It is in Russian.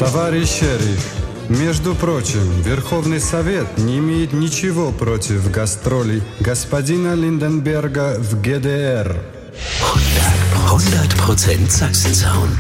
Товарищ шериф, между прочим, Верховный Совет не имеет ничего против гастролей господина Lindenberger в ГДР. 100% Sachsen-Sound.